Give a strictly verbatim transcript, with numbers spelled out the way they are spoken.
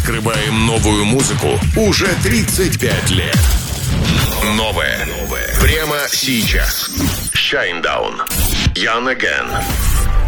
Раскрываем новую музыку уже тридцать пять лет. Новое. Прямо сейчас. Shinedown. Young Again.